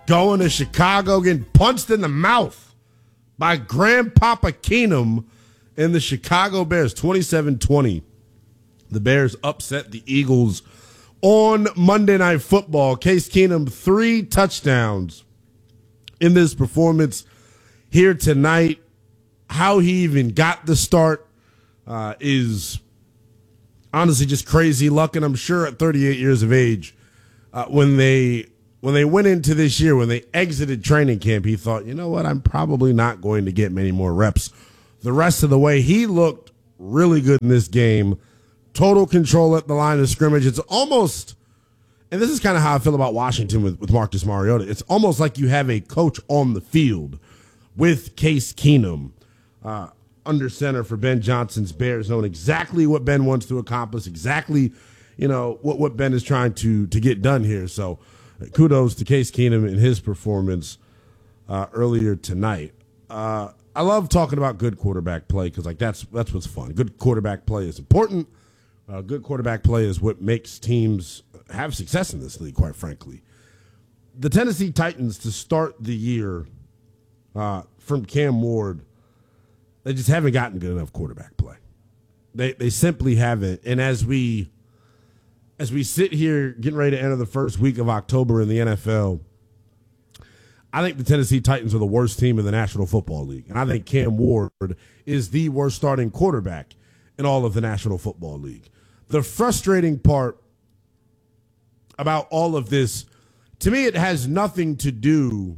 going to Chicago, getting punched in the mouth by Grandpapa Keenum and the Chicago Bears, 27-20. The Bears upset the Eagles on Monday Night Football. Case Keenum, 3 touchdowns in this performance here tonight. How he even got the start is honestly just crazy luck. And I'm sure at 38 years of age, when they went into this year, when they exited training camp, he thought, you know what, I'm probably not going to get many more reps the rest of the way. He looked really good in this game. Total control at the line of scrimmage. It's almost, and this is kind of how I feel about Washington with Marcus Mariota, it's almost like you have a coach on the field with Case Keenum under center for Ben Johnson's Bears, knowing exactly what Ben wants to accomplish, exactly, what Ben is trying to get done here. So kudos to Case Keenum and his performance earlier tonight. I love talking about good quarterback play because that's what's fun. Good quarterback play is important. Good quarterback play is what makes teams have success in this league, quite frankly. The Tennessee Titans, to start the year from Cam Ward, they just haven't gotten good enough quarterback play. They simply haven't. And as we sit here getting ready to enter the first week of October in the NFL, I think the Tennessee Titans are the worst team in the National Football League. And I think Cam Ward is the worst starting quarterback in all of the National Football League. The frustrating part about all of this, to me, it has nothing to do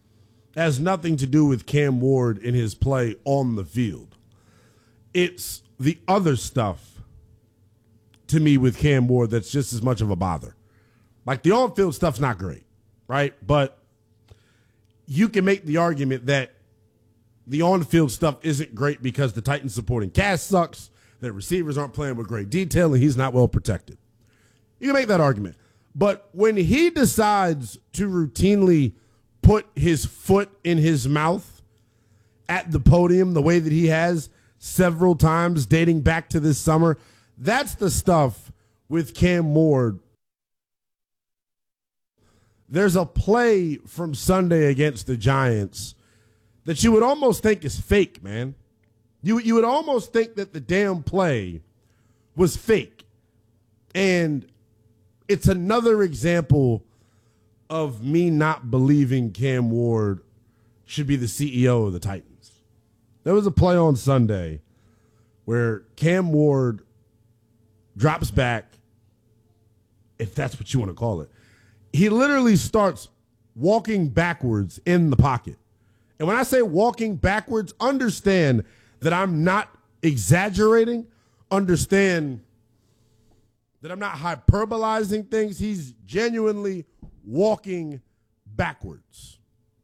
with Cam Ward and his play on the field. It's the other stuff, to me, with Cam Ward that's just as much of a bother. Like, the on-field stuff's not great, right? But you can make the argument that the on-field stuff isn't great because the Titans supporting cast sucks, that receivers aren't playing with great detail, and he's not well protected. You can make that argument. But when he decides to routinely put his foot in his mouth at the podium the way that he has several times dating back to this summer, that's the stuff with Cam Ward. There's a play from Sunday against the Giants that you would almost think is fake, man. You would almost think that the damn play was fake. And it's another example of me not believing Cam Ward should be the CEO of the Titans. There was a play on Sunday where Cam Ward drops back, if that's what you want to call it. He literally starts walking backwards in the pocket. And when I say walking backwards, understand that I'm not exaggerating. Understand that I'm not hyperbolizing things. He's genuinely walking backwards.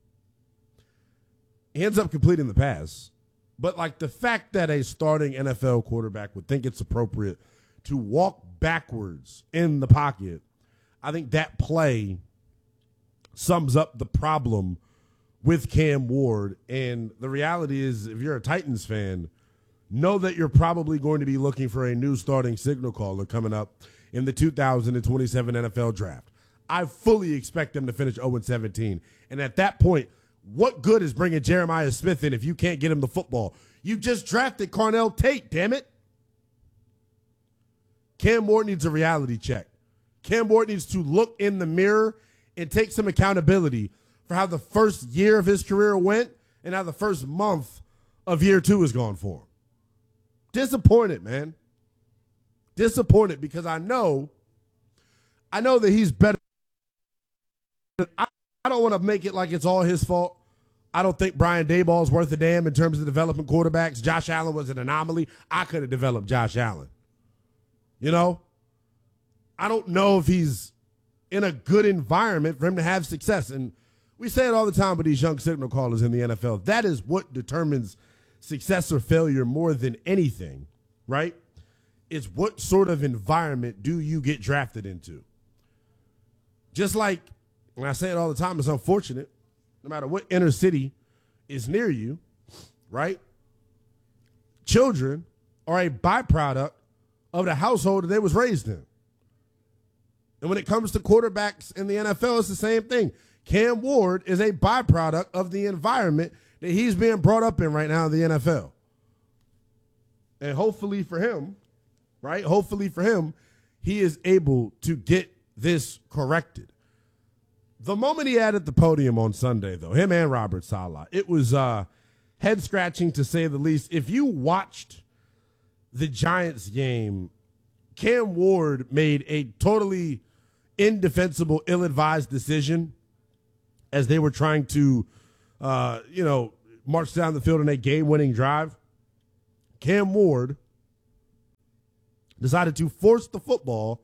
He ends up completing the pass. But like the fact that a starting NFL quarterback would think it's appropriate to walk backwards in the pocket, I think that play sums up the problem with Cam Ward. And the reality is, if you're a Titans fan, know that you're probably going to be looking for a new starting signal caller coming up in the 2027 NFL Draft. I fully expect them to finish 0-17. And at that point, what good is bringing Jeremiah Smith in if you can't get him the football? You just drafted Carnell Tate, damn it. Cam Ward needs a reality check. Cam Ward needs to look in the mirror and take some accountability for how the first year of his career went and how the first month of year 2 has gone for him. Disappointed, man. Disappointed because I know that he's better. I don't want to make it like it's all his fault. I don't think Brian Daboll's worth a damn in terms of developing quarterbacks. Josh Allen was an anomaly. I could have developed Josh Allen. I don't know if he's in a good environment for him to have success. And we say it all the time with these young signal callers in the NFL. That is what determines success or failure more than anything, right? Is what sort of environment do you get drafted into? Just like, when I say it all the time, it's unfortunate, no matter what inner city is near you, right? Children are a byproduct of the household that they was raised in. And when it comes to quarterbacks in the NFL, it's the same thing. Cam Ward is a byproduct of the environment that he's being brought up in right now in the NFL. And hopefully for him, right? Hopefully for him, he is able to get this corrected. The moment he added the podium on Sunday, though, him and Robert Saleh, it was head-scratching to say the least. If you watched the Giants game, Cam Ward made a totally indefensible, ill-advised decision as they were trying to, march down the field in a game-winning drive. Cam Ward decided to force the football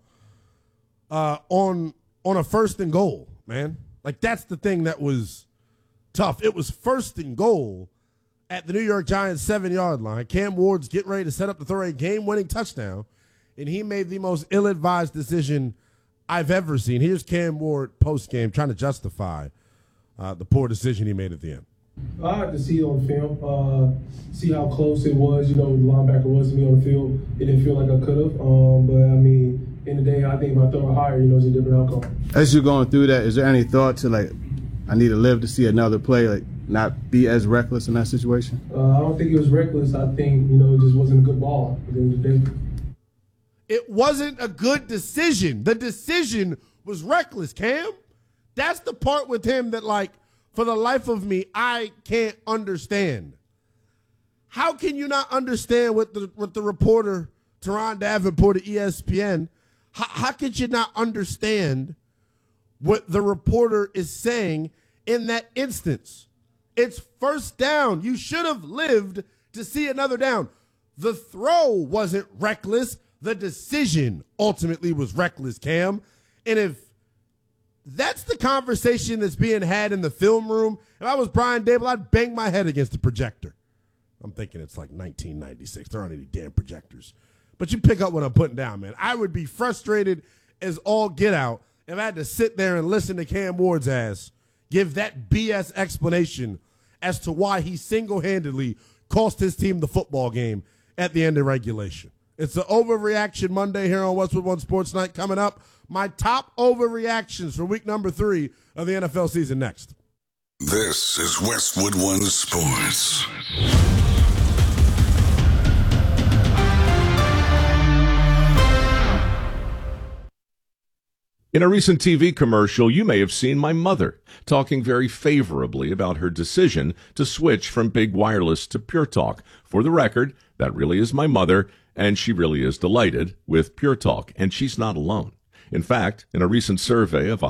on a first and goal, man. Like, that's the thing that was tough. It was first and goal at the New York Giants 7-yard line. Cam Ward's getting ready to set up to throw a game-winning touchdown, and he made the most ill-advised decision I've ever seen. Here's Cam Ward post-game trying to justify the poor decision he made at the end. I had to see it on film, see how close it was. The linebacker was to me on the field. It didn't feel like I could have. But, I mean, in the day, I think if I throw it higher, it's a different outcome. As you're going through that, is there any thought to, I need to live to see another play, not be as reckless in that situation? I don't think it was reckless. I think, it just wasn't a good ball at the end of the day. It wasn't a good decision. The decision was reckless, Cam. That's the part with him that, for the life of me, I can't understand. How can you not understand what the reporter, Teron Davenport of ESPN, how could you not understand what the reporter is saying in that instance? It's first down. You should have lived to see another down. The throw wasn't reckless. The decision ultimately was reckless, Cam. And if that's the conversation that's being had in the film room, if I was Brian Daboll, I'd bang my head against the projector. I'm thinking it's 1996. There aren't any damn projectors. But you pick up what I'm putting down, man. I would be frustrated as all get out if I had to sit there and listen to Cam Ward's ass give that BS explanation as to why he single-handedly cost his team the football game at the end of regulation. It's the Overreaction Monday here on Westwood One Sports Night. Coming up, my top overreactions for week number 3 of the NFL season next. This is Westwood One Sports. In a recent TV commercial, you may have seen my mother talking very favorably about her decision to switch from Big Wireless to Pure Talk. For the record, that really is my mother, and she really is delighted with Pure Talk, and she's not alone. In fact, in a recent survey of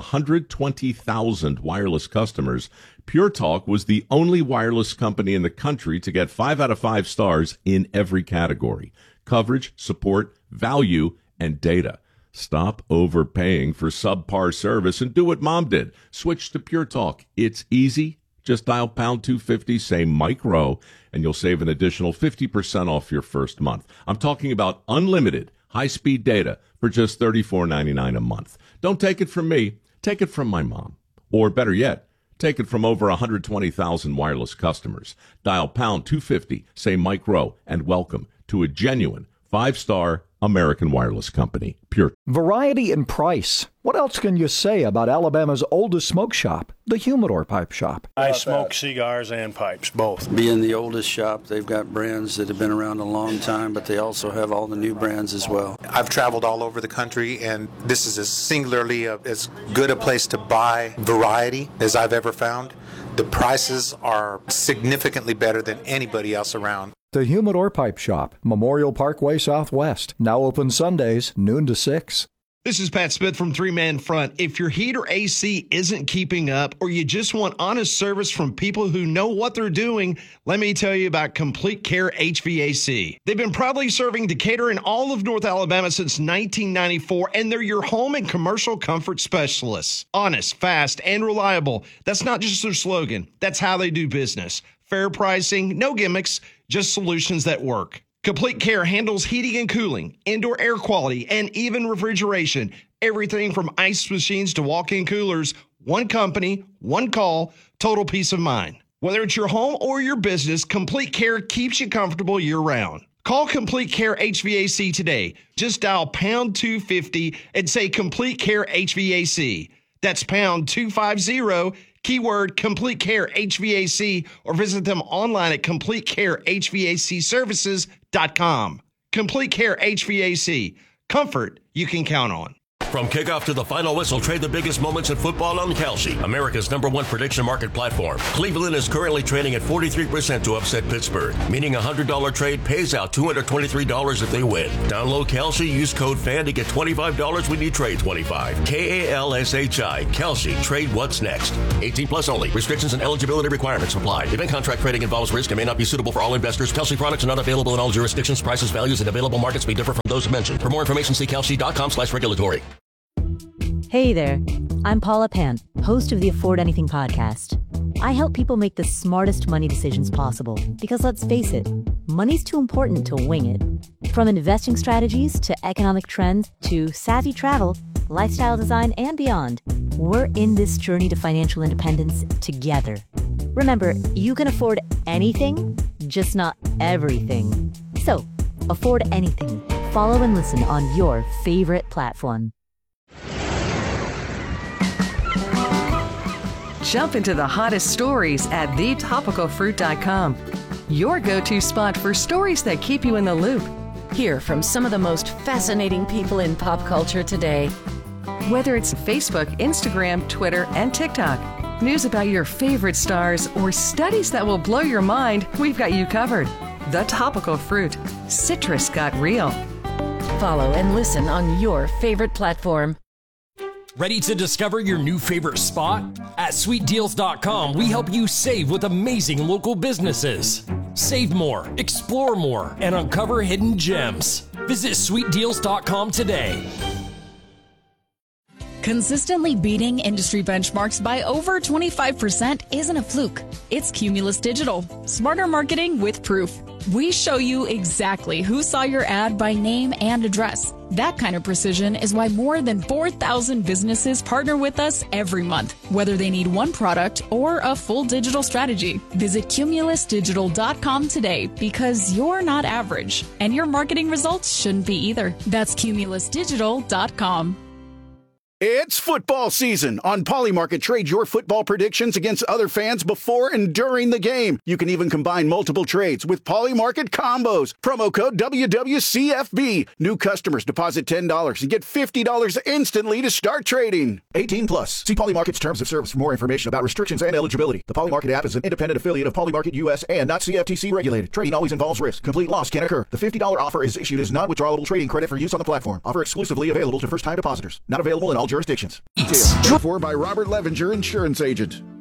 120,000 wireless customers, Pure Talk was the only wireless company in the country to get 5 out of 5 stars in every category: coverage, support, value, and data. Stop overpaying for subpar service and do what Mom did. Switch to Pure Talk. It's easy. Just dial pound 250, say Mike Rowe, and you'll save an additional 50% off your first month. I'm talking about unlimited high-speed data for just $34.99 a month. Don't take it from me. Take it from my mom. Or better yet, take it from over 120,000 wireless customers. Dial pound 250, say Mike Rowe, and welcome to a genuine 5-star American wireless company, Pure. Variety and price. What else can you say about Alabama's oldest smoke shop, the Humidor Pipe Shop? I smoke cigars and pipes, both. Being the oldest shop, they've got brands that have been around a long time, but they also have all the new brands as well. I've traveled all over the country, and this is as good a place to buy variety as I've ever found. The prices are significantly better than anybody else around. The Humidor Pipe Shop, Memorial Parkway Southwest. Now open Sundays, noon to 6. This is Pat Smith from Three Man Front. If your heat or AC isn't keeping up, or you just want honest service from people who know what they're doing, let me tell you about Complete Care HVAC. They've been proudly serving Decatur and all of North Alabama since 1994, and they're your home and commercial comfort specialists. Honest, fast, and reliable. That's not just their slogan. That's how they do business. Fair pricing, no gimmicks, just solutions that work. Complete Care handles heating and cooling, indoor air quality, and even refrigeration. Everything from ice machines to walk-in coolers. One company, one call, total peace of mind. Whether it's your home or your business, Complete Care keeps you comfortable year-round. Call Complete Care HVAC today. Just dial pound 250 and say Complete Care HVAC. That's pound 250, keyword Complete Care HVAC, or visit them online at CompleteCareHVACServices.com. Complete Care HVAC. Comfort you can count on. From kickoff to the final whistle, trade the biggest moments in football on Kalshi, America's #1 prediction market platform. Cleveland is currently trading at 43% to upset Pittsburgh, meaning a $100 trade pays out $223 if they win. Download Kalshi, use code FAN to get $25 when you trade 25. Kalshi. Kalshi. Trade what's next. 18 plus only. Restrictions and eligibility requirements apply. Event contract trading involves risk and may not be suitable for all investors. Kalshi products are not available in all jurisdictions. Prices, values, and available markets may differ from those mentioned. For more information, see kalshi.com/regulatory. Hey there, I'm Paula Pant, host of the Afford Anything podcast. I help people make the smartest money decisions possible because let's face it, money's too important to wing it. From investing strategies to economic trends to savvy travel, lifestyle design, and beyond, we're in this journey to financial independence together. Remember, you can afford anything, just not everything. So, afford anything. Follow and listen on your favorite platform. Jump into the hottest stories at thetopicalfruit.com. Your go-to spot for stories that keep you in the loop. Hear from some of the most fascinating people in pop culture today. Whether it's Facebook, Instagram, Twitter, and TikTok, news about your favorite stars, or studies that will blow your mind, we've got you covered. The Topical Fruit. Citrus got real. Follow and listen on your favorite platform. Ready to discover your new favorite spot? At SweetDeals.com, we help you save with amazing local businesses. Save more, explore more, and uncover hidden gems. Visit SweetDeals.com today. Consistently beating industry benchmarks by over 25% isn't a fluke. It's Cumulus Digital. Smarter marketing with proof. We show you exactly who saw your ad by name and address. That kind of precision is why more than 4,000 businesses partner with us every month, whether they need one product or a full digital strategy. Visit CumulusDigital.com today because you're not average, and your marketing results shouldn't be either. That's CumulusDigital.com. It's football season. On Polymarket, trade your football predictions against other fans before and during the game. You can even combine multiple trades with Polymarket combos. Promo code WWCFB. New customers deposit $10 and get $50 instantly to start trading. 18 plus. See Polymarket's terms of service for more information about restrictions and eligibility. The Polymarket app is an independent affiliate of Polymarket US and not CFTC regulated. Trading always involves risk. Complete loss can occur. The $50 offer is issued as non-withdrawable trading credit for use on the platform. Offer exclusively available to first-time depositors. Not available in all jurisdictions. For by Robert Levenger, insurance agent.